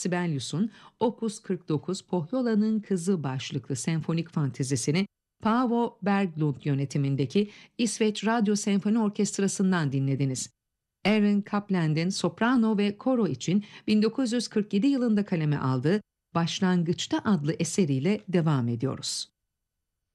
Sibelius'un Opus 49 Pohyola'nın Kızı başlıklı senfonik fantezisini Paavo Berglund yönetimindeki İsveç Radyo Senfoni Orkestrası'ndan dinlediniz. Aaron Copland'in soprano ve koro için 1947 yılında kaleme aldığı Başlangıçta adlı eseriyle devam ediyoruz.